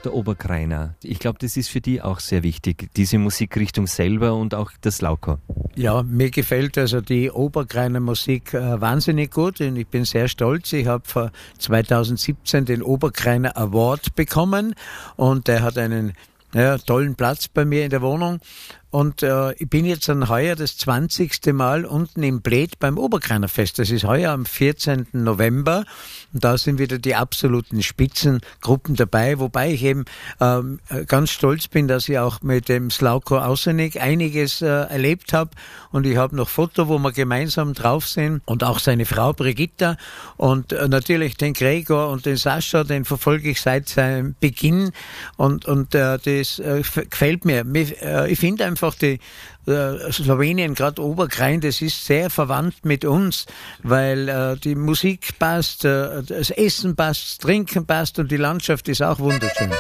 der Oberkrainer. Ich glaube, das ist für die auch sehr wichtig, diese Musikrichtung selber und auch das Slauko. Ja, mir gefällt also die Oberkrainer Musik wahnsinnig gut und ich bin sehr stolz. Ich habe vor 2017 den Oberkrainer Award bekommen und der hat einen tollen Platz bei mir in der Wohnung. Und ich bin jetzt dann heuer das 20. Mal unten im Bled beim Oberkrainer Fest. Das ist heuer am 14. November. Und da sind wieder die absoluten Spitzengruppen dabei. Wobei ich eben ganz stolz bin, dass ich auch mit dem Slauko Ausenik einiges erlebt habe. Und ich habe noch Foto, wo wir gemeinsam drauf sind. Und auch seine Frau Brigitta. Und natürlich den Gregor und den Sascha, den verfolge ich seit seinem Beginn. Und das gefällt mir. Ich finde einfach die Slowenien, gerade Oberkrain, das ist sehr verwandt mit uns, weil die Musik passt, das Essen passt, das Trinken passt und die Landschaft ist auch wunderschön.